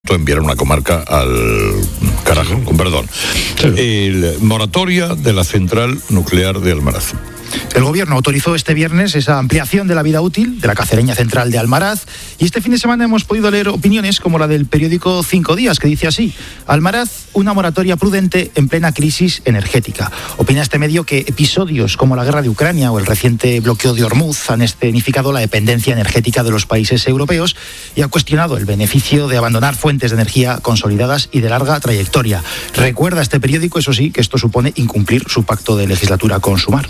esto enviar una comarca al carajo, con perdón. Moratoria de la central nuclear de Almaraz. El Gobierno autorizó este viernes esa ampliación de la vida útil de la cacereña central de Almaraz, y este fin de semana hemos podido leer opiniones como la del periódico 5 Días, que dice así: Almaraz, una moratoria prudente en plena crisis energética. Opina este medio que episodios como la guerra de Ucrania o el reciente bloqueo de Hormuz han escenificado la dependencia energética de los países europeos y ha cuestionado el beneficio de abandonar fuentes de energía consolidadas y de larga trayectoria. Recuerda este periódico, eso sí, que esto supone incumplir su pacto de legislatura con Sumar.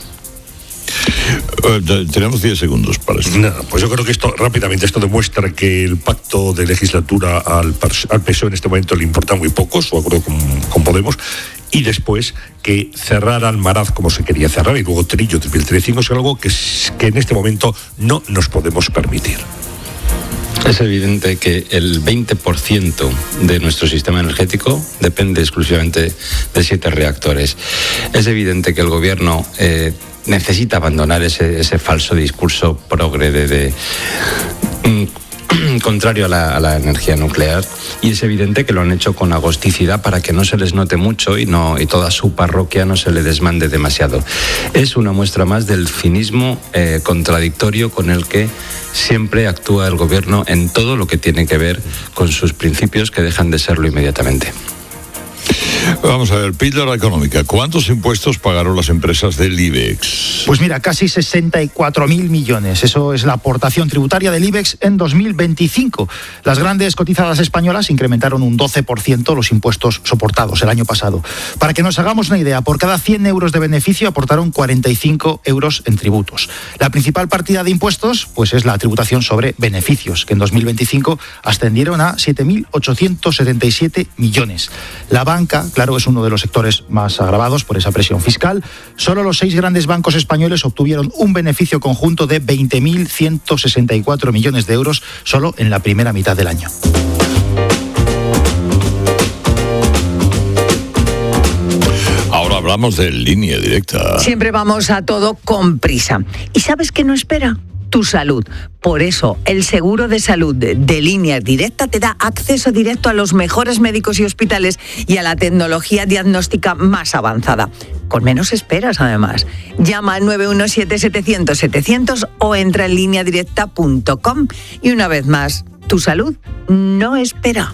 Tenemos 10 segundos para eso. Pues yo creo que esto demuestra que el pacto de legislatura al PSOE en este momento le importa muy poco, su acuerdo con Podemos, y después que cerrar Almaraz como se quería cerrar y luego Trillo 2035 es algo que en este momento no nos podemos permitir. Es evidente que el 20% de nuestro sistema energético depende exclusivamente de 7 reactores. Es evidente que el gobierno necesita abandonar ese falso discurso progre contrario a la energía nuclear, y es evidente que lo han hecho con agosticidad para que no se les note mucho y toda su parroquia no se le desmande demasiado. Es una muestra más del cinismo contradictorio con el que siempre actúa el gobierno en todo lo que tiene que ver con sus principios, que dejan de serlo inmediatamente. Vamos a ver, píldora económica. ¿Cuántos impuestos pagaron las empresas del IBEX? Pues mira, casi 64.000 millones. Eso es la aportación tributaria del IBEX en 2025. Las grandes cotizadas españolas incrementaron un 12% los impuestos soportados el año pasado. Para que nos hagamos una idea, por cada 100 euros de beneficio aportaron 45 euros en tributos. La principal partida de impuestos pues es la tributación sobre beneficios, que en 2025 ascendieron a 7.877 millones. La banca, claro, es uno de los sectores más agravados por esa presión fiscal. Solo los 6 grandes bancos españoles obtuvieron un beneficio conjunto de 20.164 millones de euros solo en la primera mitad del año. Ahora hablamos de Línea Directa. Siempre vamos a todo con prisa. ¿Y sabes qué no espera? Tu salud. Por eso, el seguro de salud de Línea Directa te da acceso directo a los mejores médicos y hospitales y a la tecnología diagnóstica más avanzada. Con menos esperas, además. Llama al 917-700-700 o entra en lineadirecta.com. Y una vez más, tu salud no espera.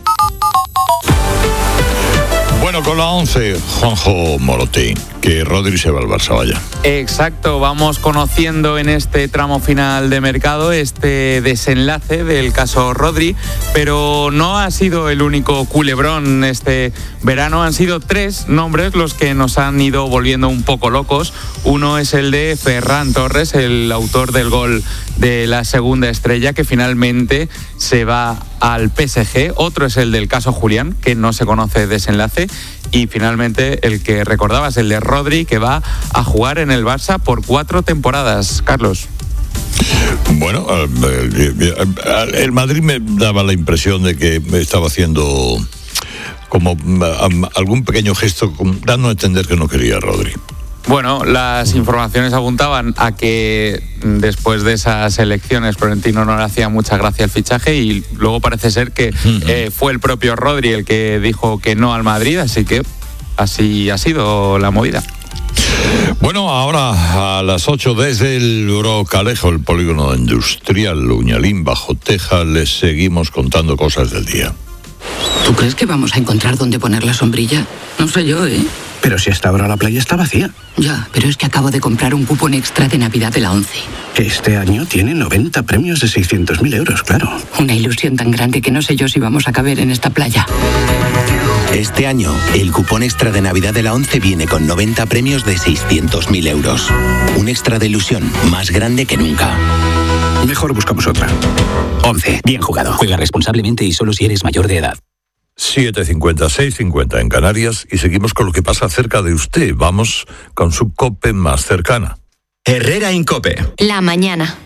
Bueno, con la 11, Juanjo Morote, que Rodri se va al Barça, vaya. Exacto, vamos conociendo en este tramo final de mercado este desenlace del caso Rodri, pero no ha sido el único culebrón este verano, han sido 3 nombres los que nos han ido volviendo un poco locos. Uno es el de Ferran Torres, el autor del gol de la segunda estrella, que finalmente se va al PSG. Otro es el del caso Julián, que no se conoce desenlace. Y finalmente el que recordabas, el de Rodri, que va a jugar en el Barça por 4 temporadas. Carlos. Bueno, el Madrid me daba la impresión de que estaba haciendo como algún pequeño gesto, dando a entender que no quería a Rodri. Bueno, las informaciones apuntaban a que después de esas elecciones Florentino no le hacía mucha gracia el fichaje, y luego parece ser que fue el propio Rodri el que dijo que no al Madrid, así que así ha sido la movida. Bueno, ahora a las 8 desde el Brocalejo, el polígono industrial Uñalín, bajo Teja, les seguimos contando cosas del día. ¿Tú crees que vamos a encontrar dónde poner la sombrilla? No sé yo, ¿eh? Pero si hasta ahora la playa está vacía. Ya, pero es que acabo de comprar un cupón extra de Navidad de la 11. Este año tiene 90 premios de 600.000 euros, claro. Una ilusión tan grande que no sé yo si vamos a caber en esta playa. Este año, el cupón extra de Navidad de la 11 viene con 90 premios de 600.000 euros. Un extra de ilusión más grande que nunca. Mejor buscamos otra. 11. Bien jugado. Juega responsablemente y solo si eres mayor de edad. 7:50, 6:50 en Canarias, y seguimos con lo que pasa cerca de usted. Vamos con su COPE más cercana. Herrera Incope. La mañana.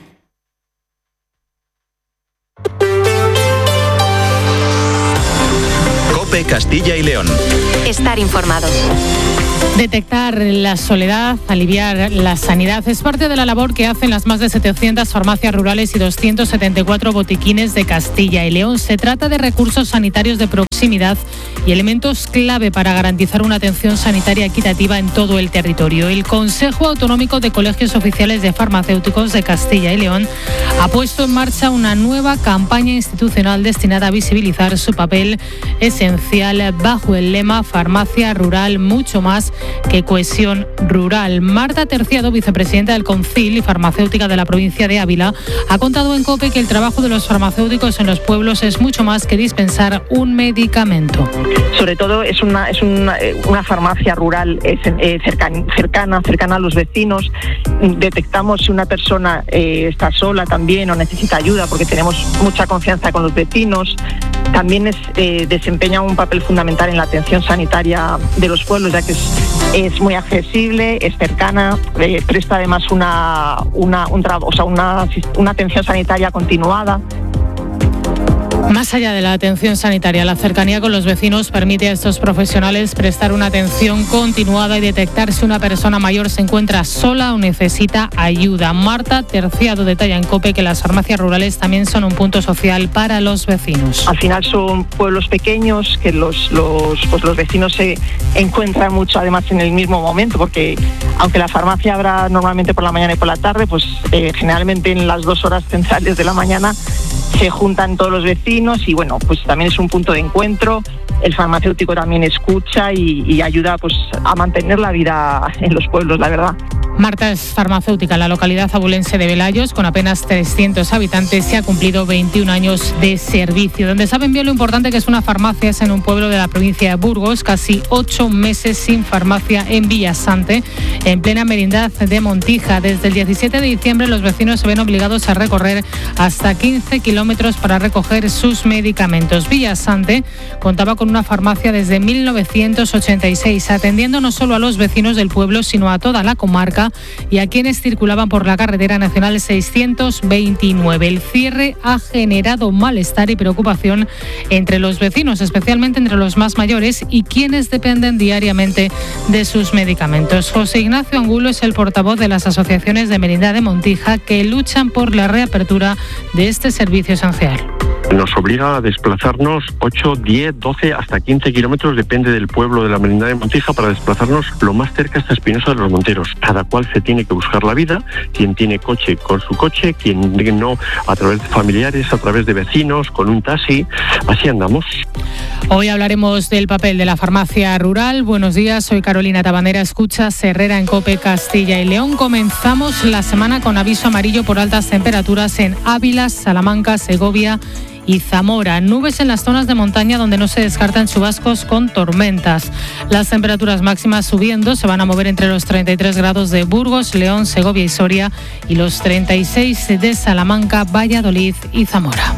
COPE Castilla y León. Estar informado. Detectar la soledad, aliviar la sanidad, es parte de la labor que hacen las más de 700 farmacias rurales y 274 botiquines de Castilla y León. Se trata de recursos sanitarios de proximidad y elementos clave para garantizar una atención sanitaria equitativa en todo el territorio. El Consejo Autonómico de Colegios Oficiales de Farmacéuticos de Castilla y León ha puesto en marcha una nueva campaña institucional destinada a visibilizar su papel esencial bajo el lema Farmacia Rural, mucho más que cohesión rural. Marta Terciado, vicepresidenta del CONCIL y farmacéutica de la provincia de Ávila, ha contado en COPE que el trabajo de los farmacéuticos en los pueblos es mucho más que dispensar un medicamento. Sobre todo es una farmacia rural cercana a los vecinos. Detectamos si una persona está sola también o necesita ayuda, porque tenemos mucha confianza con los vecinos. También desempeña un papel fundamental en la atención sanitaria de los pueblos, ya que es muy accesible, es cercana, presta además una atención sanitaria continuada. Más allá de la atención sanitaria, la cercanía con los vecinos permite a estos profesionales prestar una atención continuada y detectar si una persona mayor se encuentra sola o necesita ayuda. Marta Terciado detalla en COPE que las farmacias rurales también son un punto social para los vecinos. Al final son pueblos pequeños que los vecinos se encuentran mucho además en el mismo momento, porque aunque la farmacia abra normalmente por la mañana y por la tarde, pues generalmente en las 2 horas centrales de la mañana se juntan todos los vecinos y bueno, pues también es un punto de encuentro. El farmacéutico también escucha y ayuda pues a mantener la vida en los pueblos, la verdad. Marta es farmacéutica en la localidad abulense de Velayos, con apenas 300 habitantes, y ha cumplido 21 años de servicio. Donde saben bien lo importante que es una farmacia es en un pueblo de la provincia de Burgos, casi 8 meses sin farmacia en Villasante, en plena merindad de Montija. Desde el 17 de diciembre los vecinos se ven obligados a recorrer hasta 15 kilómetros para recoger sus medicamentos. Villasante contaba con una farmacia desde 1986, atendiendo no solo a los vecinos del pueblo, sino a toda la comarca y a quienes circulaban por la carretera nacional 629. El cierre ha generado malestar y preocupación entre los vecinos, especialmente entre los más mayores y quienes dependen diariamente de sus medicamentos. José Ignacio Angulo es el portavoz de las asociaciones de merindad de Montija que luchan por la reapertura de este servicio esencial. Nos obliga a desplazarnos 8, 10, 12, hasta 15 kilómetros, depende del pueblo de la merindad de Montija, para desplazarnos lo más cerca hasta Espinosa de los Monteros. Cada cual se tiene que buscar la vida, quien tiene coche con su coche, quien no, a través de familiares, a través de vecinos, con un taxi, así andamos. Hoy hablaremos del papel de la farmacia rural. Buenos días, soy Carolina Tabanera, escuchas Herrera en COPE Castilla y León. Comenzamos la semana con aviso amarillo por altas temperaturas en Ávila, Salamanca, Segovia y Zamora. Nubes en las zonas de montaña donde no se descartan chubascos con tormentas. Las temperaturas máximas subiendo se van a mover entre los 33 grados de Burgos, León, Segovia y Soria y los 36 de Salamanca, Valladolid y Zamora.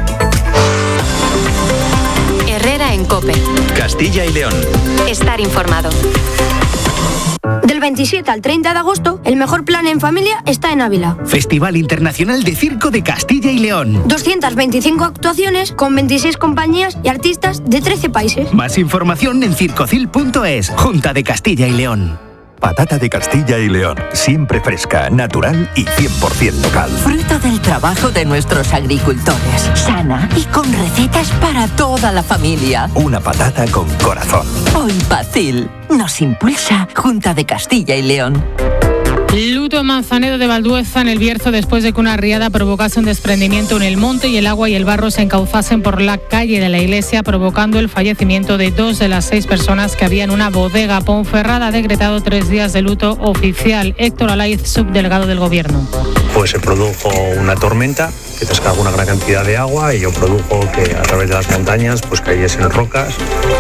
Herrera en COPE. Castilla y León. Estar informado. Del 27 al 30 de agosto, el mejor plan en familia está en Ávila. Festival Internacional de Circo de Castilla y León. 225 actuaciones con 26 compañías y artistas de 13 países. Más información en circocil.es, Junta de Castilla y León. Patata de Castilla y León, siempre fresca, natural y 100% local. Fruto del trabajo de nuestros agricultores, sana y con recetas para toda la familia. Una patata con corazón. Hoy Pacil nos impulsa Junta de Castilla y León. Luto en Manzanedo de Valdueza, en el Bierzo, después de que una riada provocase un desprendimiento en el monte y el agua y el barro se encauzasen por la calle de la iglesia, provocando el fallecimiento de 2 de las 6 personas que había en una bodega. Ponferrada ha decretado 3 días de luto oficial. Héctor Alaiz, subdelegado del Gobierno. Pues se produjo una tormenta que descargó una gran cantidad de agua y ello produjo que a través de las montañas pues cayesen rocas,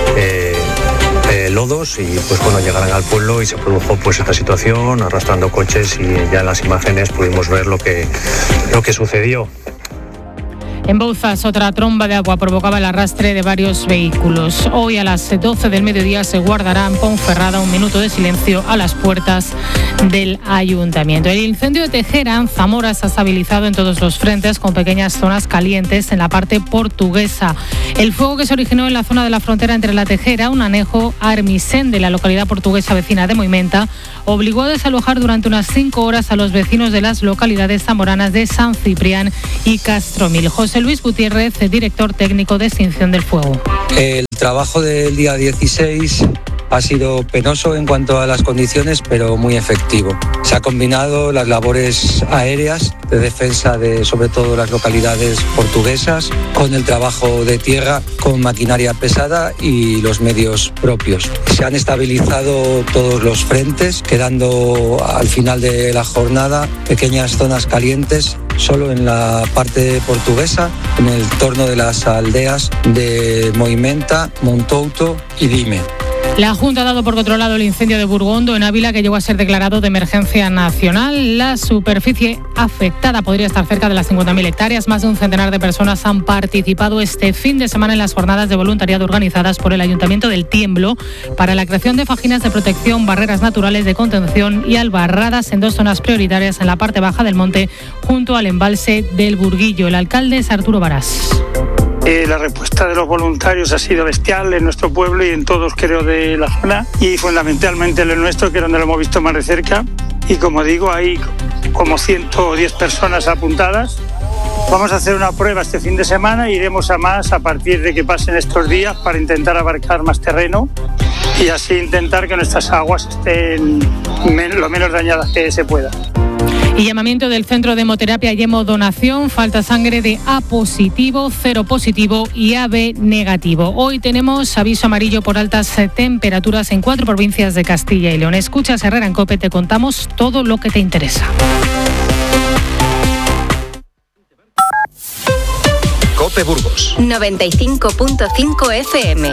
lodos y pues bueno, llegaran al pueblo y se produjo pues esta situación arrastrando coches y ya en las imágenes pudimos ver lo que sucedió. En Bouzas, otra tromba de agua provocaba el arrastre de varios vehículos. Hoy a las 12 del mediodía se guardará en Ponferrada un minuto de silencio a las puertas del ayuntamiento. El incendio de Tejera, en Zamora, se ha estabilizado en todos los frentes con pequeñas zonas calientes en la parte portuguesa. El fuego que se originó en la zona de la frontera entre La Tejera, un anejo a Armisen de la localidad portuguesa vecina de Moimenta, obligó a desalojar durante unas 5 horas a los vecinos de las localidades zamoranas de San Ciprián y Castromil. José Luis Gutiérrez, director técnico de extinción del fuego. El trabajo del día 16 ha sido penoso en cuanto a las condiciones, pero muy efectivo. Se ha combinado las labores aéreas de defensa de sobre todo las localidades portuguesas con el trabajo de tierra con maquinaria pesada y los medios propios. Se han estabilizado todos los frentes, quedando al final de la jornada pequeñas zonas calientes solo en la parte portuguesa, en el entorno de las aldeas de Moimenta, Montouto y Dime. La Junta ha dado por controlado el incendio de Burgondo en Ávila, que llegó a ser declarado de emergencia nacional. La superficie afectada podría estar cerca de las 50.000 hectáreas. Más de un centenar de personas han participado este fin de semana en las jornadas de voluntariado organizadas por el Ayuntamiento del Tiemblo para la creación de fajinas de protección, barreras naturales de contención y albarradas en 2 zonas prioritarias en la parte baja del monte, junto al embalse del Burguillo. El alcalde es Arturo Barás. La respuesta de los voluntarios ha sido bestial en nuestro pueblo y en todos, creo, de la zona, y fundamentalmente en el nuestro, que es donde lo hemos visto más de cerca. Y como digo, hay como 110 personas apuntadas. Vamos a hacer una prueba este fin de semana, iremos a más a partir de que pasen estos días para intentar abarcar más terreno y así intentar que nuestras aguas estén lo menos dañadas que se pueda. Y llamamiento del Centro de Hemoterapia y Hemodonación. Falta sangre de A positivo, 0 positivo y AB negativo. Hoy tenemos aviso amarillo por altas temperaturas en 4 provincias de Castilla y León. Escuchas Herrera en COPE, te contamos todo lo que te interesa. COPE Burgos 95.5 FM.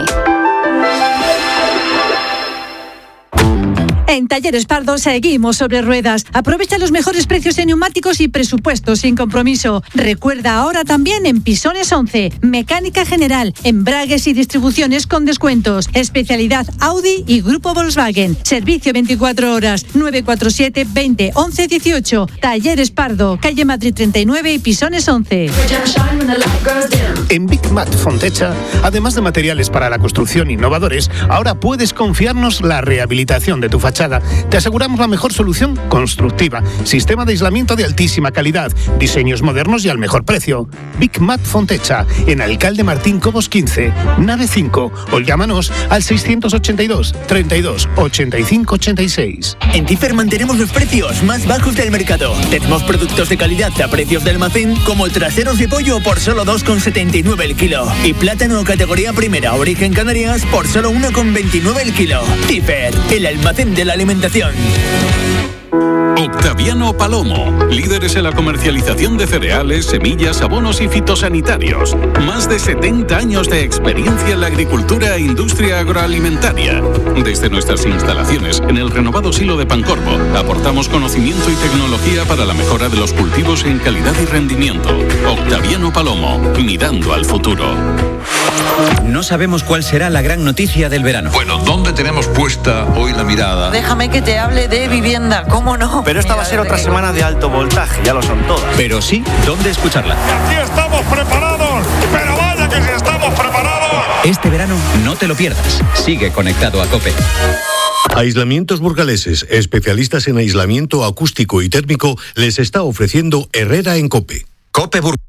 En Talleres Pardo seguimos sobre ruedas. Aprovecha los mejores precios en neumáticos y presupuestos sin compromiso. Recuerda ahora también en Pisones 11, mecánica general, embragues y distribuciones con descuentos. Especialidad Audi y Grupo Volkswagen. Servicio 24 horas, 947 20 11 18. Talleres Pardo, calle Madrid 39 y Pisones 11. En Big Mat Fontecha, además de materiales para la construcción innovadores, ahora puedes confiarnos la rehabilitación de tu fachada. Te aseguramos la mejor solución constructiva, sistema de aislamiento de altísima calidad, diseños modernos y al mejor precio. Big Mat Fontecha, en Alcalde Martín Cobos 15, nave 5, o llámanos al 682 32 85 86. En Tifer mantenemos los precios más bajos del mercado. Tenemos productos de calidad a precios de almacén, como traseros de pollo por solo 2,79 el kilo y plátano categoría primera origen Canarias por solo 1,29 el kilo. Tifer, el almacén de la alimentación. Octaviano Palomo, líderes en la comercialización de cereales, semillas, abonos y fitosanitarios. Más de 70 años de experiencia en la agricultura e industria agroalimentaria. Desde nuestras instalaciones en el renovado silo de Pancorbo, aportamos conocimiento y tecnología para la mejora de los cultivos en calidad y rendimiento. Octaviano Palomo, mirando al futuro. No sabemos cuál será la gran noticia del verano. Bueno, ¿dónde tenemos puesta hoy la mirada? Déjame que te hable de vivienda, ¿cómo no? Pero esta va a ser otra semana de alto voltaje, ya lo son todas. Pero sí, ¿dónde escucharla? ¡Aquí estamos preparados! ¡Pero vaya que sí estamos preparados! Este verano no te lo pierdas. Sigue conectado a COPE. Aislamientos Burgaleses, especialistas en aislamiento acústico y térmico, les está ofreciendo Herrera en COPE. COPE Burgos.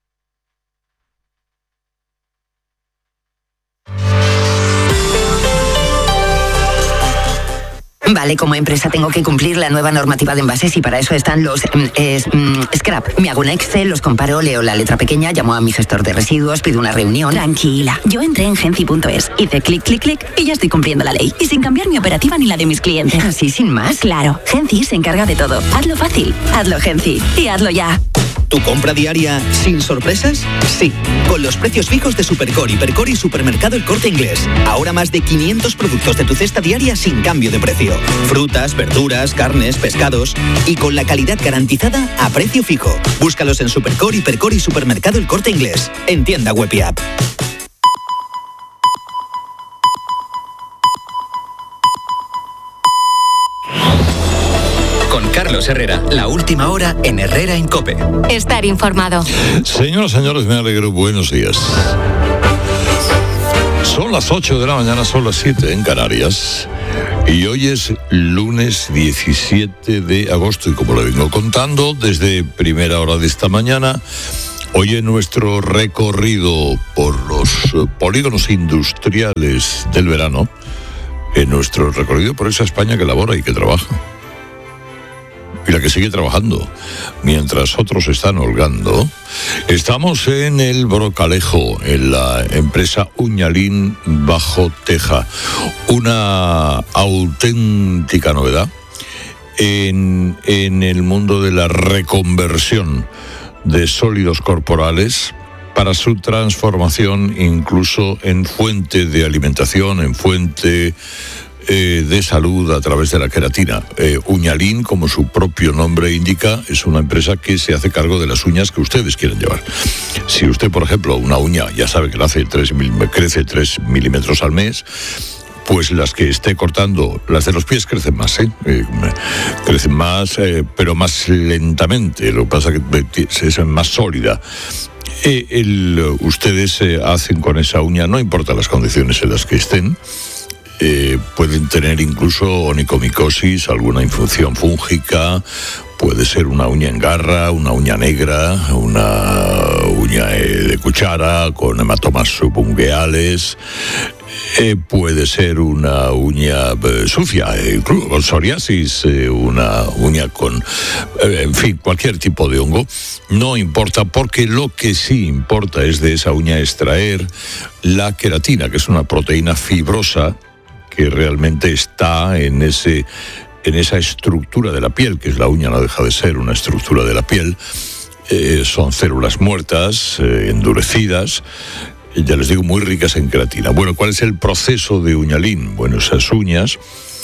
Vale, como empresa tengo que cumplir la nueva normativa de envases y para eso están los scrap. Me hago un Excel, los comparo, leo la letra pequeña, llamo a mi gestor de residuos, pido una reunión. Tranquila, yo entré en Genci.es, hice clic, clic, clic y ya estoy cumpliendo la ley. Y sin cambiar mi operativa ni la de mis clientes. Así, sin más. Claro, Genci se encarga de todo. Hazlo fácil, hazlo Genci y hazlo ya. ¿Tu compra diaria sin sorpresas? Sí, con los precios fijos de Supercor, Hipercor y Supermercado El Corte Inglés. Ahora más de 500 productos de tu cesta diaria sin cambio de precio. Frutas, verduras, carnes, pescados y con la calidad garantizada a precio fijo. Búscalos en Supercor, Hipercor y Supermercado El Corte Inglés. En tienda web y app. Con Carlos Herrera, la última hora en Herrera en COPE. Estar informado. Señoras, señores, me alegro. Buenos días. Son las 8 de la mañana, son las 7 en Canarias. Y hoy es lunes 17 de agosto. Y como le vengo contando desde primera hora de esta mañana, hoy en nuestro recorrido por los polígonos industriales del verano, en nuestro recorrido por esa España que labora y que trabaja, y la que sigue trabajando, mientras otros están holgando, estamos en el Brocalejo, en la empresa Uñalín Bajo Teja. Una auténtica novedad en el mundo de la reconversión de sólidos corporales para su transformación incluso en fuente de alimentación, en fuente de salud a través de la queratina. Uñalín, como su propio nombre indica, es una empresa que se hace cargo de las uñas que ustedes quieren llevar. Si usted, por ejemplo, una uña, ya sabe que crece 3 milímetros al mes, pues las que esté cortando, las de los pies crecen más, crecen más, pero más lentamente. Lo que pasa es que es más sólida. Ustedes hacen con esa uña, no importa las condiciones en las que estén, pueden tener incluso onicomicosis, alguna infección fúngica, puede ser una uña en garra, una uña negra, una uña de cuchara con hematomas subungueales, puede ser una uña sucia, incluso con psoriasis, una uña con, en fin, cualquier tipo de hongo. No importa, porque lo que sí importa es de esa uña extraer la queratina, que es una proteína fibrosa que realmente está en esa estructura de la piel, que es la uña, no deja de ser una estructura de la piel. Son células muertas, endurecidas, ya les digo, muy ricas en queratina. Bueno, ¿cuál es el proceso de Uñalín? Bueno, esas uñas,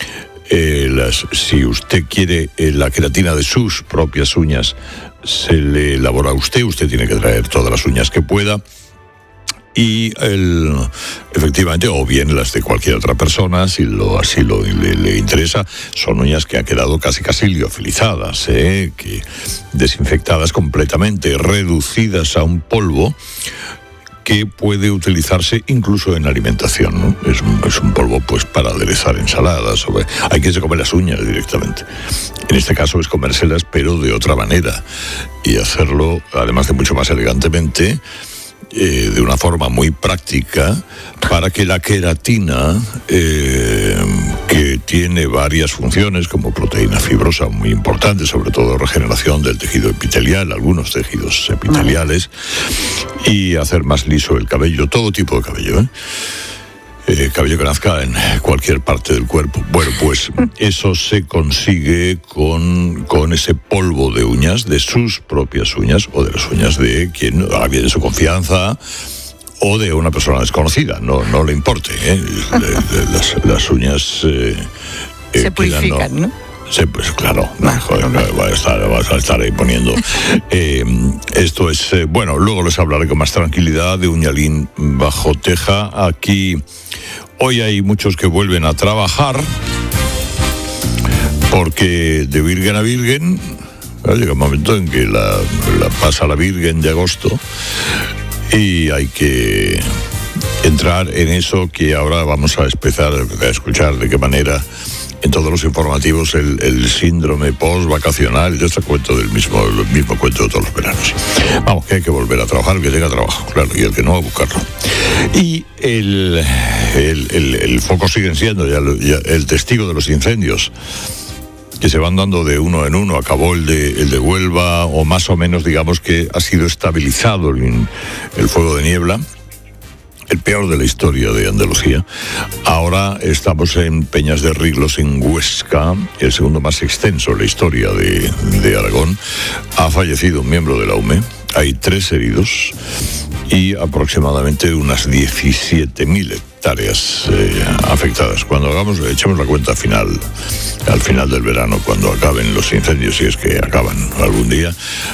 si usted quiere la queratina de sus propias uñas, se le elabora a usted tiene que traer todas las uñas que pueda. Y efectivamente, o bien las de cualquier otra persona, si así le interesa, son uñas que han quedado casi liofilizadas, que desinfectadas completamente, reducidas a un polvo que puede utilizarse incluso en alimentación, ¿no? Es un polvo pues para aderezar ensaladas. Hay quien se come las uñas directamente. En este caso es comérselas, pero de otra manera, y hacerlo además de mucho más elegantemente, de una forma muy práctica, para que la queratina, que tiene varias funciones como proteína fibrosa muy importante, sobre todo regeneración del tejido epitelial, algunos tejidos epiteliales, y hacer más liso el cabello, todo tipo de cabello, cabello que nazca en cualquier parte del cuerpo. Bueno, pues eso se consigue con ese polvo de uñas, de sus propias uñas, o de las uñas de quien haga bien de su confianza, o de una persona desconocida, no le importe, las uñas se purifican, ¿no? Sí, pues claro, vas a estar ahí poniendo. Esto es, bueno, luego les hablaré con más tranquilidad de Uñalín Bajo Teja. Aquí hoy hay muchos que vuelven a trabajar, porque de Virgen a Virgen, llega un momento en que la pasa la Virgen de agosto, y hay que entrar en eso que ahora vamos a empezar a escuchar de qué manera en todos los informativos el síndrome post-vacacional. Yo te cuento el mismo cuento de todos los veranos. Vamos, que hay que volver a trabajar, el que tenga trabajo, claro, y el que no, a buscarlo. Y el foco siguen siendo ya el testigo de los incendios que se van dando de uno en uno. Acabó el de Huelva, o más o menos, digamos que ha sido estabilizado el fuego de niebla. el peor de la historia de Andalucía. Ahora estamos en Peñas de Riglos, en Huesca, el segundo más extenso en la historia de Aragón. Ha fallecido un miembro de la UME, hay 3 heridos y aproximadamente unas 17.000 hectáreas afectadas. Cuando echemos la cuenta final, al final del verano, cuando acaben los incendios, si es que acaban algún día,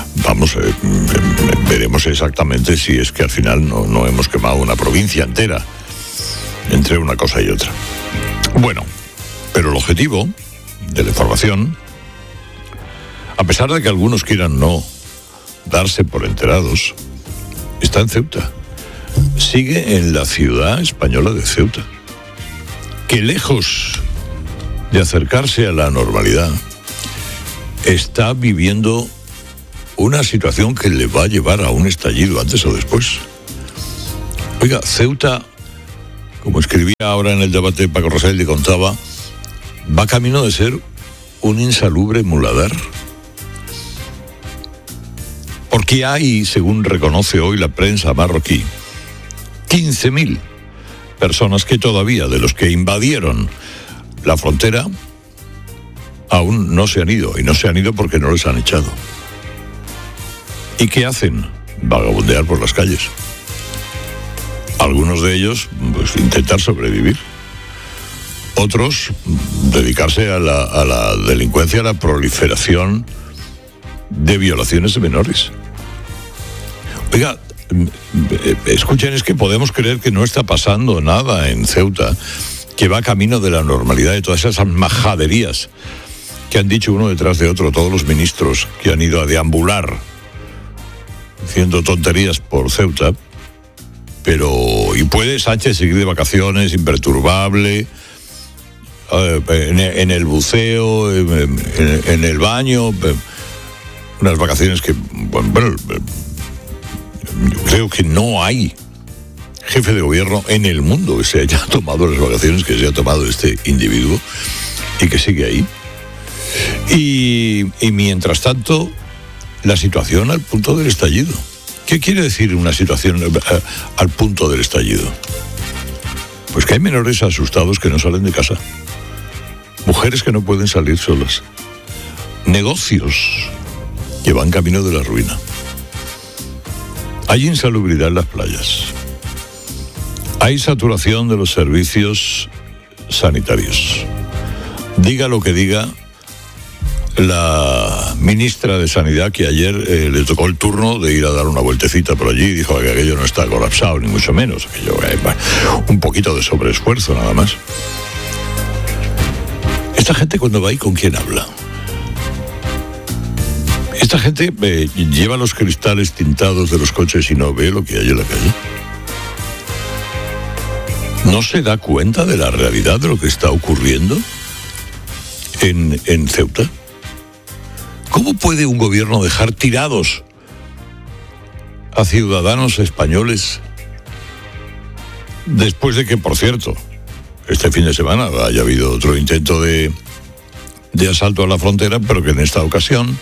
veremos exactamente si es que al final no hemos quemado una provincia entera entre una cosa y otra. Bueno, pero el objetivo de la información, a pesar de que algunos quieran no darse por enterados, está en Ceuta. Sigue en la ciudad española de Ceuta, que lejos de acercarse a la normalidad, está viviendo una situación que le va a llevar a un estallido antes o después. Oiga, Ceuta, como escribía ahora en el debate Paco Rosell, le contaba, va camino de ser un insalubre muladar. Porque hay, según reconoce hoy la prensa marroquí, 15.000 personas que todavía, de los que invadieron la frontera, aún no se han ido. Y no se han ido porque no les han echado. ¿Y qué hacen? Vagabundear por las calles. Algunos de ellos, pues, intentar sobrevivir. Otros, dedicarse a la delincuencia, a la proliferación de violaciones de menores. Oiga, escuchen, es que podemos creer que no está pasando nada en Ceuta, que va camino de la normalidad, de todas esas majaderías que han dicho uno detrás de otro todos los ministros que han ido a deambular haciendo tonterías por Ceuta. Y puede Sánchez seguir de vacaciones imperturbable, en el buceo, en el baño, unas vacaciones que, bueno, yo creo que no hay jefe de gobierno en el mundo que se haya tomado las vacaciones que se ha tomado este individuo y que sigue ahí. Y mientras tanto, la situación al punto del estallido. ¿Qué quiere decir una situación al punto del estallido? Pues que hay menores asustados que no salen de casa, mujeres que no pueden salir solas, negocios que van camino de la ruina. Hay insalubridad en las playas. Hay saturación de los servicios sanitarios. Diga lo que diga la ministra de Sanidad, que ayer le tocó el turno de ir a dar una vueltecita por allí, y dijo que aquello no está colapsado, ni mucho menos, aquello un poquito de sobreesfuerzo nada más. Esta gente, cuando va ahí, ¿con quién habla? Esta gente lleva los cristales tintados de los coches y no ve lo que hay en la calle. ¿No se da cuenta de la realidad de lo que está ocurriendo en Ceuta? ¿Cómo puede un gobierno dejar tirados a ciudadanos españoles después de que, por cierto, este fin de semana haya habido otro intento de asalto a la frontera, pero que en esta ocasión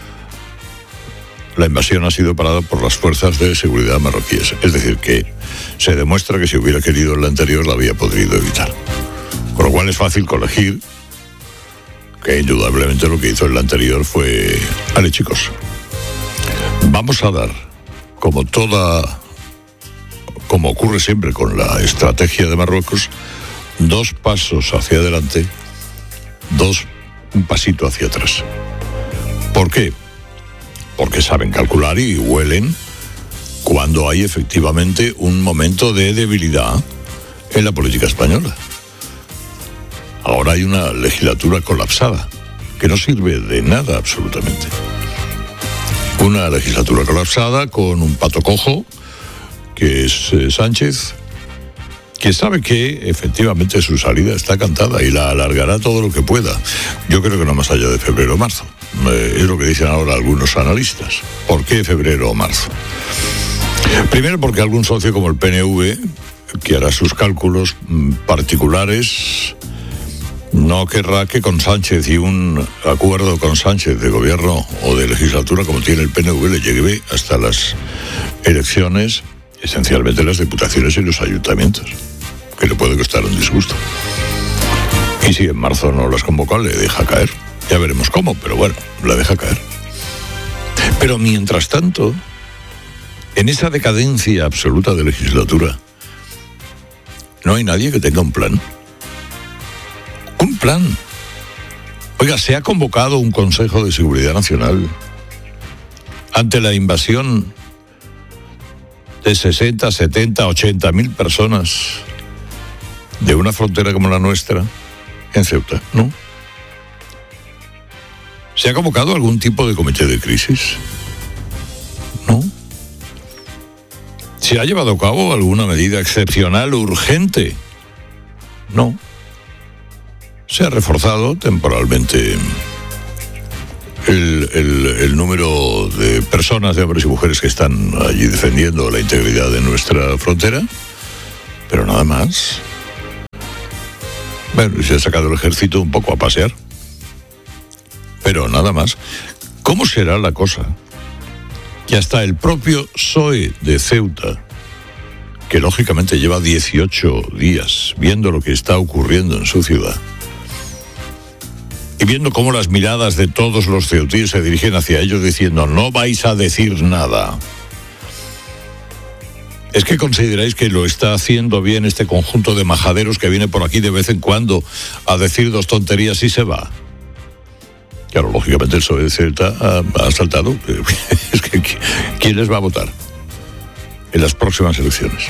la invasión ha sido parada por las fuerzas de seguridad marroquíes? Es decir, que se demuestra que si hubiera querido el anterior la había podido evitar. Con lo cual es fácil colegir que indudablemente lo que hizo el anterior fue... Vale, chicos, vamos a dar, como ocurre siempre con la estrategia de Marruecos, 2 pasos hacia adelante, un pasito hacia atrás. ¿Por qué? Porque saben calcular y huelen cuando hay efectivamente un momento de debilidad en la política española. Ahora hay una legislatura colapsada, que no sirve de nada absolutamente. Una legislatura colapsada con un pato cojo, que es Sánchez, que sabe que efectivamente su salida está cantada y la alargará todo lo que pueda. Yo creo que no más allá de febrero o marzo. Es lo que dicen ahora algunos analistas. ¿Por qué febrero o marzo? Primero porque algún socio como el PNV, que hará sus cálculos particulares, no querrá que con Sánchez y un acuerdo con Sánchez de gobierno o de legislatura como tiene el PNV le llegue hasta las elecciones esencialmente las diputaciones y los ayuntamientos, que le puede costar un disgusto. Y si en marzo no las convoca, le deja caer. Ya veremos cómo, pero bueno, la deja caer. Pero mientras tanto, en esa decadencia absoluta de legislatura, no hay nadie que tenga un plan. Un plan. Oiga, se ha convocado un Consejo de Seguridad Nacional ante la invasión de 60, 70, 80.000 personas de una frontera como la nuestra en Ceuta, ¿no? ¿Se ha convocado algún tipo de comité de crisis? ¿No? ¿Se ha llevado a cabo alguna medida excepcional urgente? No. Se ha reforzado temporalmente el número de personas, de hombres y mujeres que están allí defendiendo la integridad de nuestra frontera, pero nada más. Bueno, se ha sacado el ejército un poco a pasear, pero nada más. ¿Cómo será la cosa? Que hasta el propio PSOE de Ceuta, que lógicamente lleva 18 días viendo lo que está ocurriendo en su ciudad, y viendo cómo las miradas de todos los ceutíes se dirigen hacia ellos diciendo, no vais a decir nada. ¿Es que consideráis que lo está haciendo bien este conjunto de majaderos que viene por aquí de vez en cuando a decir dos tonterías y se va? Claro, lógicamente el PSOE de Ceuta ha saltado. Es que ¿quién les va a votar en las próximas elecciones?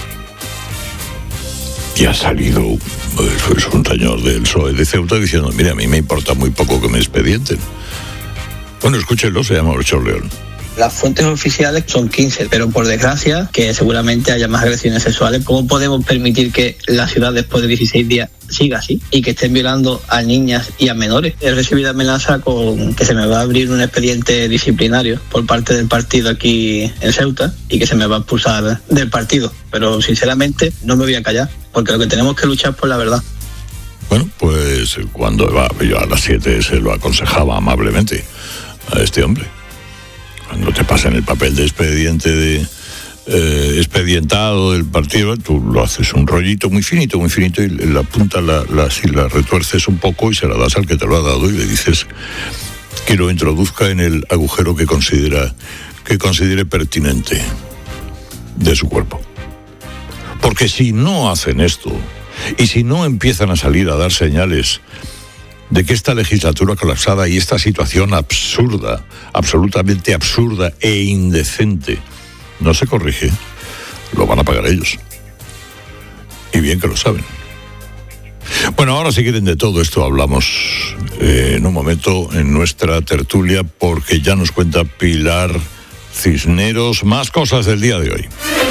Y ha salido un señor del PSOE de Ceuta diciendo, mire, a mí me importa muy poco que me expedienten. Bueno, escúchenlo, se llama Ocho León. Las fuentes oficiales son 15, pero por desgracia, que seguramente haya más agresiones sexuales. ¿Cómo podemos permitir que la ciudad después de 16 días siga así y que estén violando a niñas y a menores? He recibido amenaza con que se me va a abrir un expediente disciplinario por parte del partido aquí en Ceuta y que se me va a expulsar del partido. Pero sinceramente no me voy a callar, porque lo que tenemos que luchar es por la verdad. Bueno, pues cuando yo a las 7 se lo aconsejaba amablemente a este hombre. Cuando te pasan el papel de expediente expedientado del partido, tú lo haces un rollito muy finito, y la punta la retuerces un poco y se la das al que te lo ha dado y le dices que lo introduzca en el agujero que considere pertinente de su cuerpo. Porque si no hacen esto y si no empiezan a salir a dar señales de que esta legislatura colapsada y esta situación absurda, absolutamente absurda e indecente, no se corrige, lo van a pagar ellos. Y bien que lo saben. Bueno, ahora si quieren de todo esto hablamos en un momento en nuestra tertulia, porque ya nos cuenta Pilar Cisneros más cosas del día de hoy.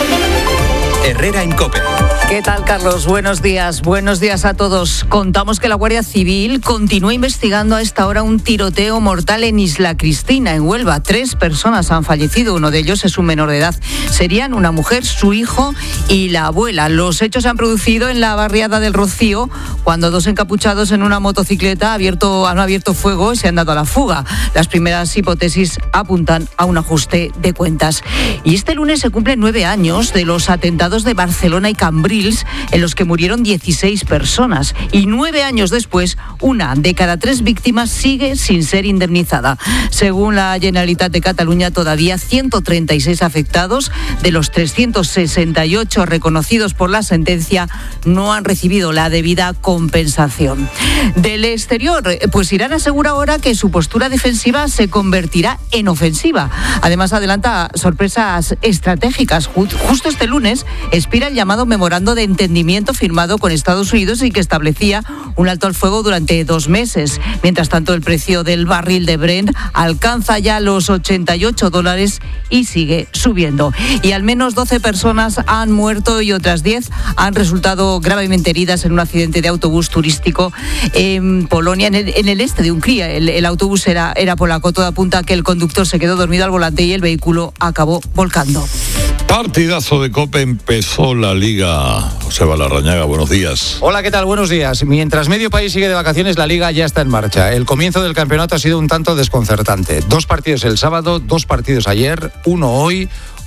Herrera en COPE. ¿Qué tal, Carlos? Buenos días a todos. Contamos que la Guardia Civil continúa investigando a esta hora un tiroteo mortal en Isla Cristina, en Huelva. 3 personas han fallecido, uno de ellos es un menor de edad. Serían una mujer, su hijo y la abuela. Los hechos se han producido en la barriada del Rocío, cuando 2 encapuchados en una motocicleta han abierto fuego y se han dado a la fuga. Las primeras hipótesis apuntan a un ajuste de cuentas. Y este lunes se cumplen 9 años de los atentados de Barcelona y Cambrils, en los que murieron 16 personas. Y 9 años después, 1 de cada 3 víctimas sigue sin ser indemnizada. Según la Generalitat de Cataluña, todavía 136 afectados de los 368 reconocidos por la sentencia no han recibido la debida compensación. Del exterior, pues Irán asegura ahora que su postura defensiva se convertirá en ofensiva. Además, adelanta sorpresas estratégicas. Justo este lunes expira el llamado memorando de entendimiento firmado con Estados Unidos y que establecía un alto al fuego durante 2 meses. Mientras tanto, el precio del barril de Brent alcanza ya los $88 y sigue subiendo. Y al menos 12 personas han muerto y otras 10 han resultado gravemente heridas en un accidente de autobús turístico en Polonia, en el este de Hungría. El autobús era polaco. Todo apunta a que el conductor se quedó dormido al volante y el vehículo acabó volcando. Partidazo de COPE, empezó la Liga. Joseba Larrañaga, buenos días. Hola, ¿qué tal? Buenos días. Mientras medio país sigue de vacaciones, la Liga ya está en marcha. El comienzo del campeonato ha sido un tanto desconcertante. 2 partidos el sábado, 2 partidos ayer, 1 hoy.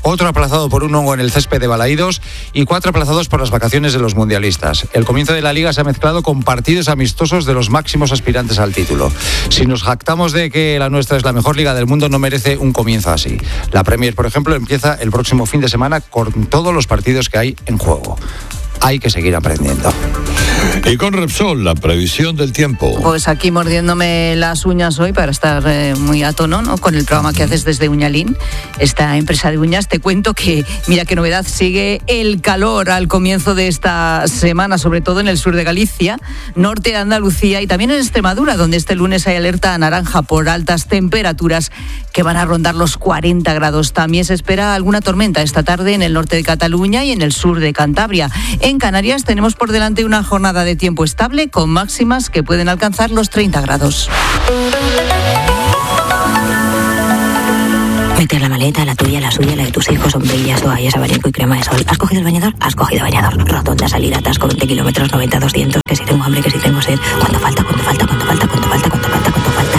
otro aplazado por un hongo en el césped de Balaídos y 4 aplazados por las vacaciones de los mundialistas. El comienzo de la Liga se ha mezclado con partidos amistosos de los máximos aspirantes al título. Si nos jactamos de que la nuestra es la mejor liga del mundo, no merece un comienzo así. La Premier, por ejemplo, empieza el próximo fin de semana con todos los partidos que hay en juego. Hay que seguir aprendiendo. Y con Repsol, la previsión del tiempo. Pues aquí mordiéndome las uñas hoy para estar muy a tono, ¿no?, con el programa que haces desde Uñalín, esta empresa de uñas. Te cuento que, mira qué novedad, sigue el calor al comienzo de esta semana, sobre todo en el sur de Galicia, norte de Andalucía y también en Extremadura, donde este lunes hay alerta naranja por altas temperaturas que van a rondar los 40 grados. También se espera alguna tormenta esta tarde en el norte de Cataluña y en el sur de Cantabria. En Canarias tenemos por delante una jornada de tiempo estable con máximas que pueden alcanzar los 30 grados. Mete la maleta, la tuya, la suya, la de tus hijos, sombrillas, toallas, abanico y crema de sol. ¿Has cogido el bañador? Has cogido bañador. Rotonda, salida, atasco, 20 kilómetros, 90, 200. Que si tengo hambre, que si tengo sed. ¿Cuánto falta? ¿Cuánto falta? ¿Cuánto falta? ¿Cuánto falta? ¿Cuánto falta? ¿Cuánto falta?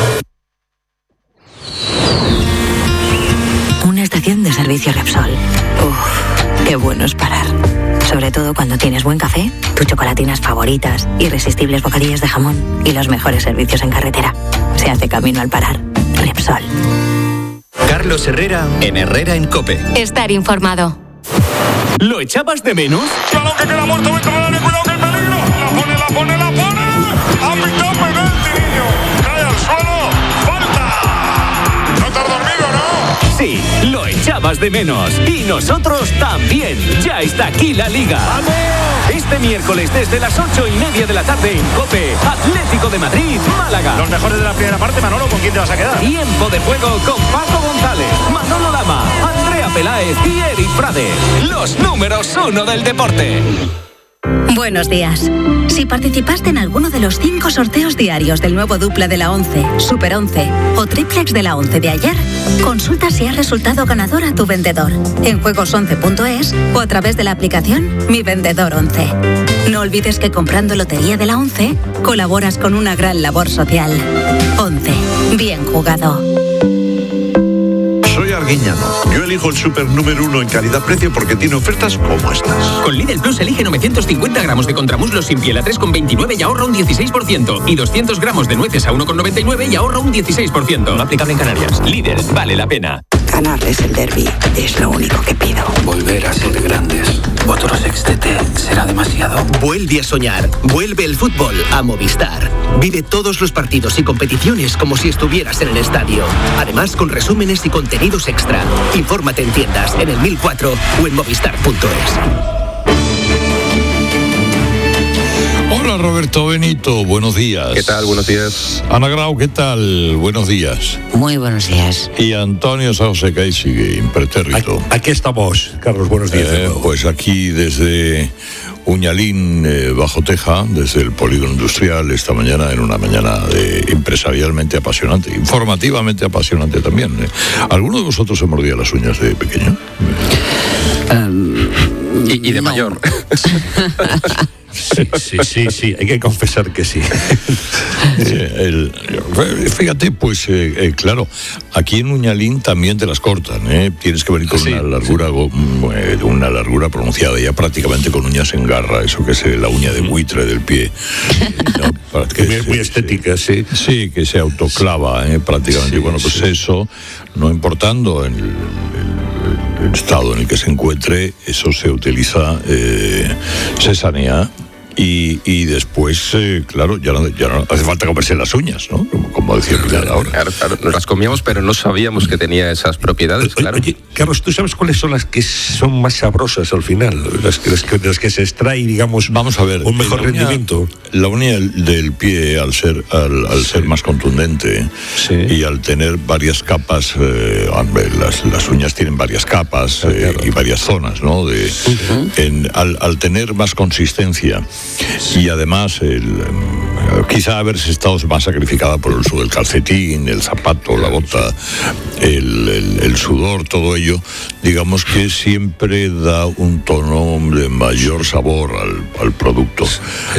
Y... una estación de servicio Repsol. Uf, qué bueno es parar. Sobre todo cuando tienes buen café, tus chocolatinas favoritas, irresistibles bocadillos de jamón y los mejores servicios en carretera. Se hace camino al parar. Repsol. Carlos Herrera en Herrera en COPE. Estar informado. ¿Lo echabas de menos? ¡Claro que queda muerto dentro del área! ¡Cuidado que el peligro! ¡La pone! ¡Ha pitado penalti, niño! ¡Cae al suelo! ¡Falta! ¿No te has dormido, no? Sí, lo echabas de menos. Y nosotros también. Ya está aquí la Liga. ¡Vamos! Este miércoles desde las 8:30 de la tarde en COPE, Atlético de Madrid, Málaga. Los mejores de la primera parte, Manolo, ¿con quién te vas a quedar? Tiempo de juego con Paco González, Manolo Lama, Andrea Peláez y Eric Frade. Los números 1 del deporte. Buenos días. Si participaste en alguno de los 5 sorteos diarios del nuevo dupla de la 11, Super 11 o triplex de la 11 de ayer, consulta si has resultado ganador a tu vendedor en juegos11.es o a través de la aplicación Mi Vendedor 11. No olvides que comprando lotería de la 11 colaboras con una gran labor social. 11. Bien jugado. Soy Arguiñano. Yo elijo el super número 1 en calidad-precio porque tiene ofertas como estas. Con Lidl Plus elige 950 gramos de contramuslos sin piel a 3,29 y ahorra un 16%. Y 200 gramos de nueces a 1,99 y ahorra un 16%. No aplicable en Canarias. Lidl, vale la pena. Ganarles el derbi es lo único que pido. Volver a ser grandes. Otro sextete será demasiado. Vuelve a soñar. Vuelve el fútbol a Movistar. Vive todos los partidos y competiciones como si estuvieras en el estadio. Además, con resúmenes y contenidos extra. Infórmate en tiendas, en el 1004 o en movistar.es. Hola Roberto Benito, buenos días. ¿Qué tal? Buenos días. Ana Grau, ¿qué tal? Buenos días. Muy buenos días. Y Antonio Sauceca y sigue impertérrito. Aquí estamos, Carlos, buenos días. Pues aquí desde Uñalín, Bajo Teja, desde el polígono industrial, esta mañana, en una mañana empresarialmente apasionante, informativamente apasionante también. ¿Alguno de vosotros se mordía las uñas de pequeño? Y de mayor. Sí, hay que confesar que sí. Fíjate, pues claro, aquí en Uñalín también te las cortan, tienes que venir con una largura pronunciada, ya prácticamente con uñas en garra, eso que es la uña de buitre del pie. Muy estética, sí. Sí, que se autoclava prácticamente. Sí, y bueno, pues eso, no importando el estado en el que se encuentre, eso se utiliza, se sanea. Y después, claro, ya no hace falta comerse las uñas, ¿no? Como decía Pilar ahora. Claro, nos las comíamos, pero no sabíamos que tenía esas propiedades, claro. Oye, Carlos, ¿tú sabes cuáles son las que son más sabrosas al final? Las que se extrae, digamos, vamos a ver, un mejor rendimiento. La uña del pie, al ser más contundente, sí, y al tener varias capas, las uñas tienen varias capas, claro, y varias zonas, ¿no? Al tener más consistencia Y además, quizá haberse estado más sacrificada por el uso del calcetín, el zapato, la bota, el sudor, todo ello, digamos que siempre da un tono de mayor sabor al producto.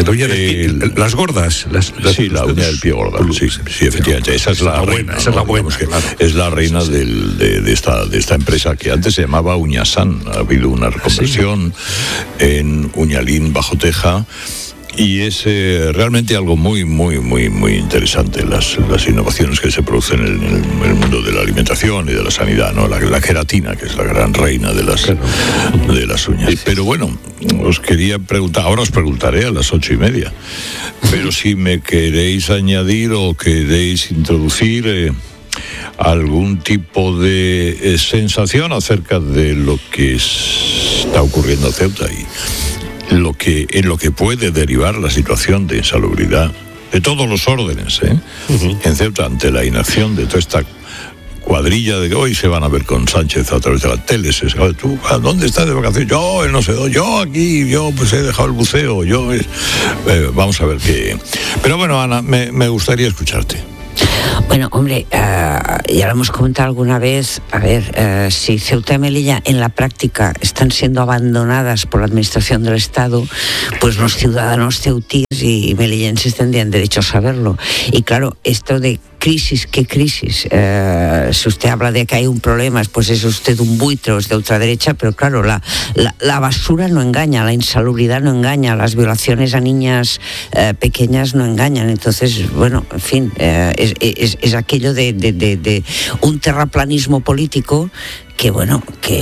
Las gordas. Sí, la uña del pie gorda. Sí, efectivamente. Esa es la reina. Esa es la buena. Es la reina de esta empresa que antes se llamaba Uñasan. Ha habido una reconversión en Uñalín Bajo Teja. Y es realmente algo muy, muy, muy, muy interesante las innovaciones que se producen en el mundo de la alimentación y de la sanidad, ¿no? La queratina, que es la gran reina de las uñas. Pero bueno, os quería preguntar, ahora os preguntaré a las 8:30, pero si me queréis añadir o queréis introducir algún tipo de sensación acerca de lo que está ocurriendo en Ceuta y en lo que puede derivar la situación de insalubridad de todos los órdenes, en Ceuta, ante la inacción de toda esta cuadrilla de que hoy se van a ver con Sánchez a través de la tele. ¿Tú dónde estás de vacaciones? Yo no sé, yo aquí, yo pues he dejado el buceo, vamos a ver qué. Pero bueno, Ana, me gustaría escucharte. Bueno, hombre, ya lo hemos comentado alguna vez, si Ceuta y Melilla en la práctica están siendo abandonadas por la Administración del Estado, pues los ciudadanos ceutíes y melillenses tendrían derecho a saberlo. Y claro, esto de crisis, ¿qué crisis? Si usted habla de que hay un problema, pues es usted un buitre o es de ultraderecha, pero claro, la basura no engaña, la insalubridad no engaña, las violaciones a niñas pequeñas no engañan. Entonces, bueno, en fin, es aquello de un terraplanismo político que, bueno,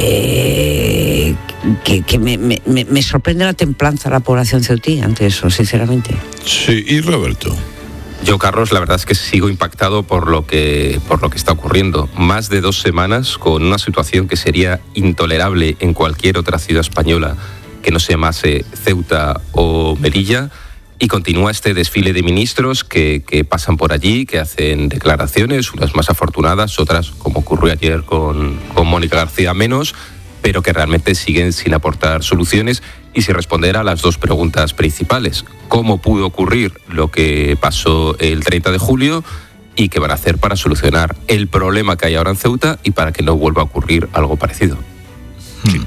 que me sorprende la templanza de la población ceutí ante eso, sinceramente. Sí, y Roberto. Yo, Carlos, la verdad es que sigo impactado por lo que está ocurriendo. Más de 2 semanas con una situación que sería intolerable en cualquier otra ciudad española que no se llamase Ceuta o Melilla, y continúa este desfile de ministros que pasan por allí, que hacen declaraciones, unas más afortunadas, otras, como ocurrió ayer con Mónica García, menos, pero que realmente siguen sin aportar soluciones y sin responder a las 2 preguntas principales. ¿Cómo pudo ocurrir lo que pasó el 30 de julio? ¿Y qué van a hacer para solucionar el problema que hay ahora en Ceuta y para que no vuelva a ocurrir algo parecido? Sí.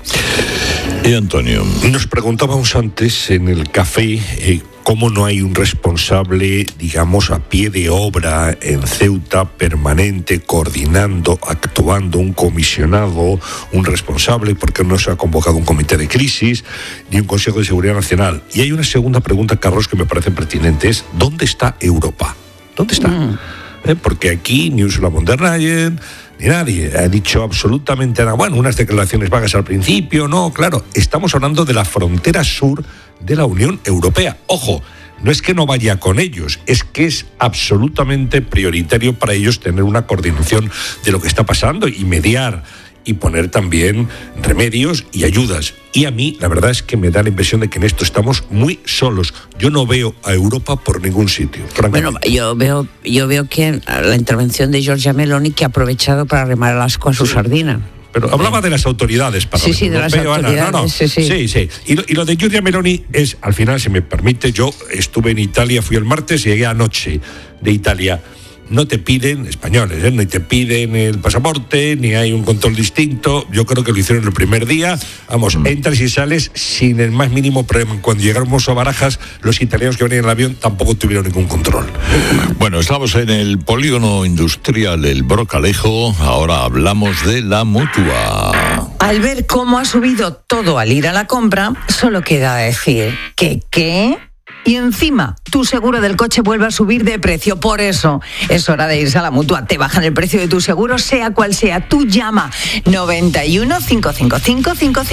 Y Antonio, nos preguntábamos antes en el café cómo no hay un responsable, digamos, a pie de obra en Ceuta, permanente, coordinando, actuando, un comisionado, un responsable, porque no se ha convocado un comité de crisis ni un Consejo de Seguridad Nacional. Y hay una segunda pregunta, Carlos, que me parece pertinente, es ¿dónde está Europa? ¿Dónde está? Porque aquí ni Ursula von der Leyen ni nadie ha dicho absolutamente nada. Bueno, unas declaraciones vagas al principio, no, claro, estamos hablando de la frontera sur de la Unión Europea. Ojo, no es que no vaya con ellos, es que es absolutamente prioritario para ellos tener una coordinación de lo que está pasando y mediar y poner también remedios y ayudas. Y a mí, la verdad es que me da la impresión de que en esto estamos muy solos. Yo no veo a Europa por ningún sitio. Bueno, yo veo que la intervención de Giorgia Meloni, que ha aprovechado para remar el asco a su sardina. Pero hablaba de las autoridades para sí, de las autoridades. No. Sí. Y lo de Giorgia Meloni es, al final, si me permite, yo estuve en Italia, fui el martes y llegué anoche de Italia. No te piden, españoles, ni te piden el pasaporte, ni hay un control distinto. Yo creo que lo hicieron el primer día. Vamos, entras y sales sin el más mínimo problema. Cuando llegamos a Barajas, los italianos que venían en el avión tampoco tuvieron ningún control. Bueno, estamos en el polígono industrial El Brocalejo. Ahora hablamos de la Mutua. Al ver cómo ha subido todo al ir a la compra, solo queda decir que ¿qué? Y encima, tu seguro del coche vuelve a subir de precio. Por eso es hora de irse a la Mutua. Te bajan el precio de tu seguro, sea cual sea. Tú llama 91 555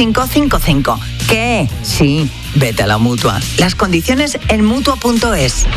5555. ¿Qué? Sí, vete a la Mutua. Las condiciones en Mutua.es.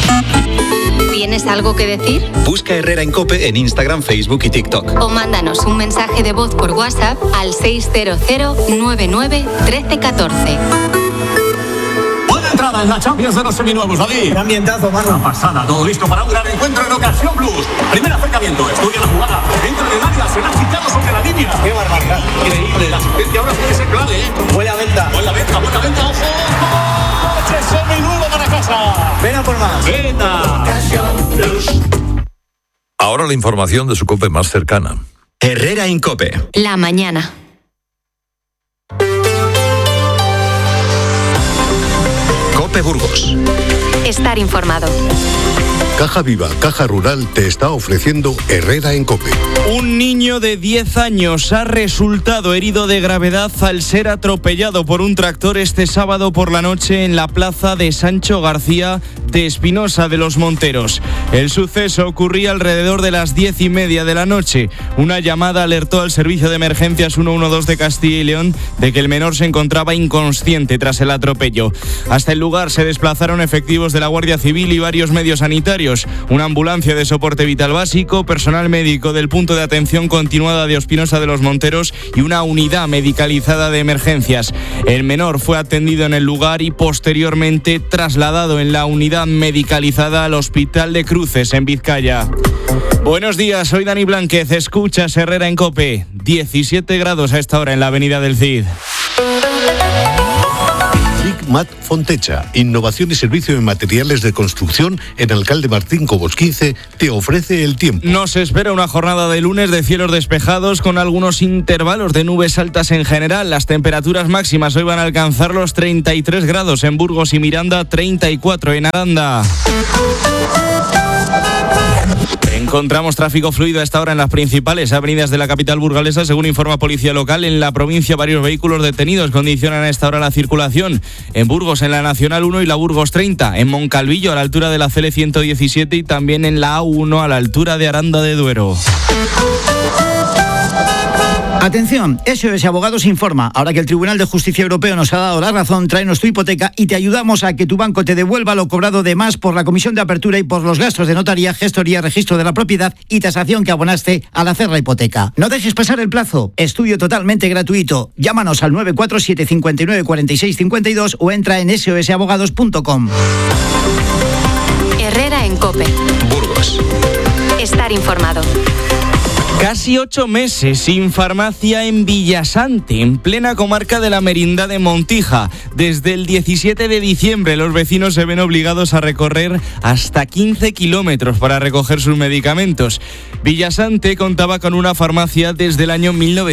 ¿Tienes algo que decir? Busca Herrera en COPE en Instagram, Facebook y TikTok. O mándanos un mensaje de voz por WhatsApp al 600 99 13 14. Granada en la Champions de los seminuevos, David. Qué ambientazo, mano. Una pasada, todo listo para un gran encuentro en Ocasión Plus. Primer acercamiento, estudia la jugada, entra en el área, se la ha quitado sobre la línea. Qué barbaridad. Increíble, la asistencia ahora tiene que ser clave, Buena venta. Buena venta, ojo. ¡Coche seminuevo para casa! Ven a por más. ¡Venta! Ocasión Plus. Ahora la información de su COPE más cercana. Herrera en COPE. La mañana. COPE Burgos. Estar informado. Caja Viva, Caja Rural te está ofreciendo Herrera en COPE. Un niño de 10 años ha resultado herido de gravedad al ser atropellado por un tractor este sábado por la noche en la plaza de Sancho García de Espinosa de los Monteros. El suceso ocurría alrededor de las 10:30 de la noche. Una llamada alertó al servicio de emergencias 112 de Castilla y León de que el menor se encontraba inconsciente tras el atropello. Hasta el lugar se desplazaron efectivos de la Guardia Civil y varios medios sanitarios. Una ambulancia de soporte vital básico, personal médico del punto de atención continuada de Espinosa de los Monteros y una unidad medicalizada de emergencias. El menor fue atendido en el lugar y posteriormente trasladado en la unidad medicalizada al Hospital de Cruces en Vizcaya. Buenos días, soy Dani Blánquez, escuchas Herrera en COPE. 17 grados a esta hora en la avenida del Cid. Mat Fontecha, innovación y servicio en materiales de construcción en Alcalde Martín Cobos 15, te ofrece el tiempo. Nos espera una jornada de lunes de cielos despejados con algunos intervalos de nubes altas en general. Las temperaturas máximas hoy van a alcanzar los 33 grados en Burgos y Miranda, 34 en Aranda. Encontramos tráfico fluido a esta hora en las principales avenidas de la capital burgalesa. Según informa Policía Local, en la provincia varios vehículos detenidos condicionan a esta hora la circulación. En Burgos, en la Nacional 1 y la Burgos 30. En Moncalvillo, a la altura de la CL 117 y también en la A1 a la altura de Aranda de Duero. Atención, SOS Abogados informa. Ahora que el Tribunal de Justicia Europeo nos ha dado la razón, tráenos tu hipoteca y te ayudamos a que tu banco te devuelva lo cobrado de más por la comisión de apertura y por los gastos de notaría, gestoría, registro de la propiedad y tasación que abonaste al hacer la hipoteca. No dejes pasar el plazo. Estudio totalmente gratuito. Llámanos al 947 59 46 52 o entra en sosabogados.com. Herrera en COPE. Burgos. Estar informado. Casi 8 meses sin farmacia en Villasante, en plena comarca de la Merindad de Montija. Desde el 17 de diciembre los vecinos se ven obligados a recorrer hasta 15 kilómetros para recoger sus medicamentos. Villasante contaba con una farmacia desde el año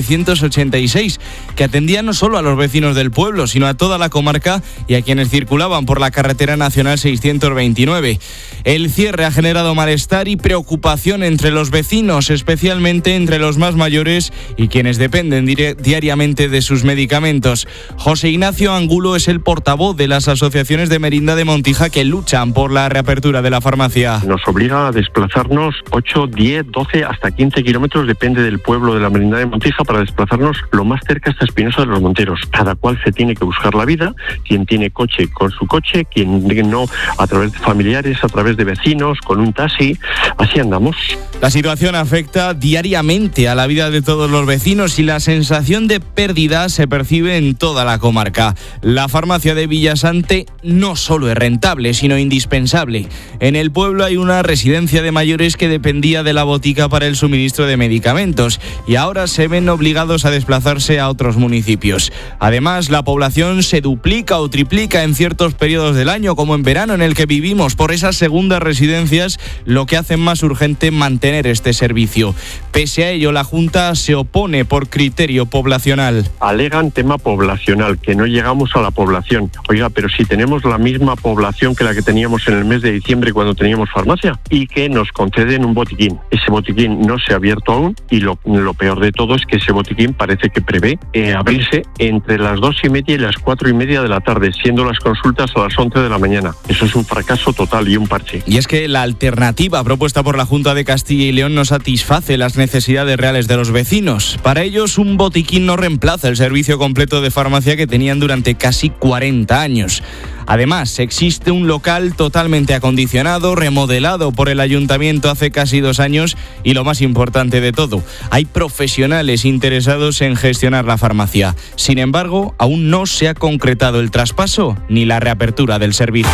1986, que atendía no solo a los vecinos del pueblo, sino a toda la comarca y a quienes circulaban por la carretera nacional 629. El cierre ha generado malestar y preocupación entre los vecinos, especialmente entre los más mayores y quienes dependen diariamente de sus medicamentos. José Ignacio Angulo es el portavoz de las asociaciones de Merindad de Montija que luchan por la reapertura de la farmacia. Nos obliga a desplazarnos 8, 10, 12, hasta 15 kilómetros, depende del pueblo de la Merindad de Montija, para desplazarnos lo más cerca hasta Espinosa de los Monteros. Cada cual se tiene que buscar la vida, quien tiene coche con su coche, quien no a través de familiares, a través de vecinos, con un taxi, así andamos. La situación afecta diariamente a la vida de todos los vecinos y la sensación de pérdida se percibe en toda la comarca. La farmacia de Villasante no solo es rentable, sino indispensable. En el pueblo hay una residencia de mayores que dependía de la botica para el suministro de medicamentos y ahora se ven obligados a desplazarse a otros municipios. Además, la población se duplica o triplica en ciertos periodos del año, como en verano en el que vivimos, por esas segundas residencias, lo que hace más urgente mantener este servicio. Pese a ello, la Junta se opone por criterio poblacional. Alegan tema poblacional, que no llegamos a la población. Oiga, pero si tenemos la misma población que la que teníamos en el mes de diciembre cuando teníamos farmacia, y que nos conceden un botiquín. Ese botiquín no se ha abierto aún y lo peor de todo es que ese botiquín parece que prevé abrirse entre las 2:30 y las 4:30 de la tarde, siendo las consultas a las 11 de la mañana. Eso es un fracaso total y un parche. Y es que la alternativa propuesta por la Junta de Castilla y León no satisface las necesidades reales de los vecinos. Para ellos, un botiquín no reemplaza el servicio completo de farmacia que tenían durante casi 40 años. Además, existe un local totalmente acondicionado, remodelado por el ayuntamiento hace casi 2 años y lo más importante de todo, hay profesionales interesados en gestionar la farmacia. Sin embargo, aún no se ha concretado el traspaso ni la reapertura del servicio.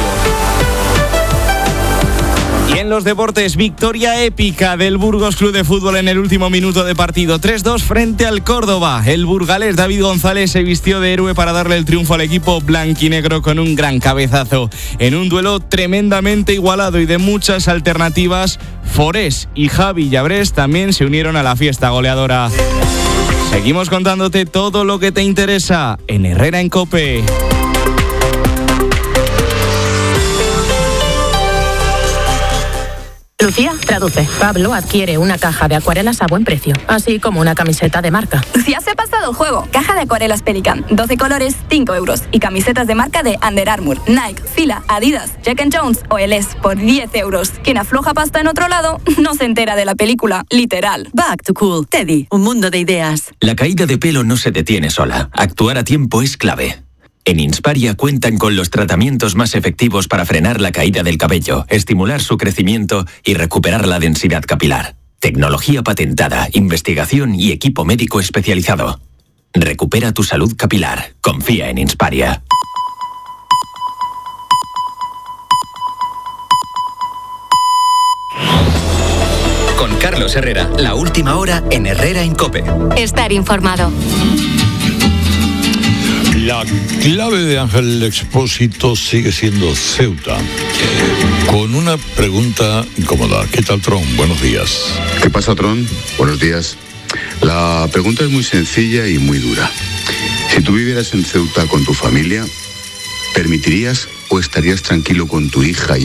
Y en los deportes, victoria épica del Burgos Club de Fútbol en el último minuto de partido. 3-2 frente al Córdoba. El burgalés David González se vistió de héroe para darle el triunfo al equipo blanquinegro con un gran cabezazo. En un duelo tremendamente igualado y de muchas alternativas, Forés y Javi Llabrés también se unieron a la fiesta goleadora. Seguimos contándote todo lo que te interesa en Herrera en COPE. Lucía, traduce. Pablo adquiere una caja de acuarelas a buen precio, así como una camiseta de marca. Ya se ha pasado el juego. Caja de acuarelas Pelican, 12 colores, 5 euros. Y camisetas de marca de Under Armour, Nike, Fila, Adidas, Jack & Jones o LS por 10 euros. Quien afloja pasta en otro lado no se entera de la película, literal. Back to Cool. Teddy, un mundo de ideas. La caída de pelo no se detiene sola. Actuar a tiempo es clave. En Insparia cuentan con los tratamientos más efectivos para frenar la caída del cabello, estimular su crecimiento y recuperar la densidad capilar. Tecnología patentada, investigación y equipo médico especializado. Recupera tu salud capilar. Confía en Insparia. Con Carlos Herrera, la última hora en Herrera en COPE. Estar informado. La clave de Ángel Expósito sigue siendo Ceuta. Con una pregunta incómoda. ¿Qué tal, Tron? Buenos días. ¿Qué pasa, Tron? Buenos días. La pregunta es muy sencilla y muy dura. Si tú vivieras en Ceuta con tu familia, ¿permitirías o estarías tranquilo con tu hija y